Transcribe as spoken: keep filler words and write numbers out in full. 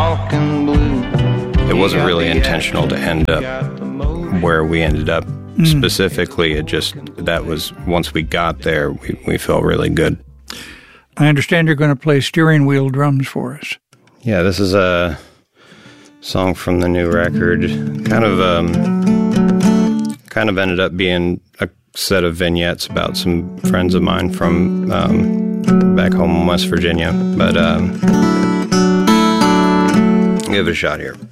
talking blue. It wasn't really intentional to end up where we ended up. Mm. Specifically, it just, that was, once we got there, we, we felt really good. I understand you're going to play steering wheel drums for us. Yeah, this is a song from the new record. Kind of, um, kind of ended up being a set of vignettes about some friends of mine from um, back home in West Virginia. But um, give it a shot here.